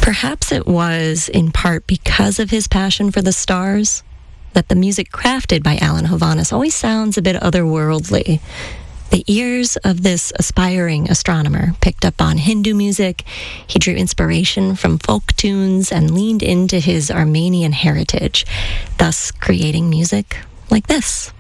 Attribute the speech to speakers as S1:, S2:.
S1: Perhaps it was, in part because of his passion for the stars, that the music crafted by Alan Hovhaness always sounds a bit otherworldly. The ears of this aspiring astronomer picked up on Hindu music. He drew inspiration from folk tunes and leaned into his Armenian heritage, thus creating music like this.